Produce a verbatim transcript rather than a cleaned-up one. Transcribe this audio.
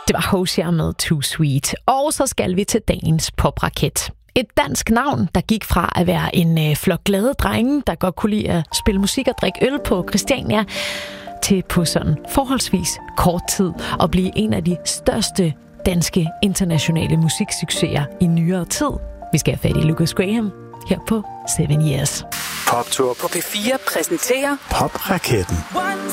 Det var Hozier med Too Sweet. Og så skal vi til dagens popraket. Et dansk navn, der gik fra at være en øh, flok glade drenge, der godt kunne lide at spille musik og drikke øl på Christiania, til på sådan forholdsvis kort tid at blive en af de største danske internationale musiksucceser i nyere tid. Vi skal have fat i Lucas Graham her på Seven Years. Poptur på P fire præsenterer Popraketten.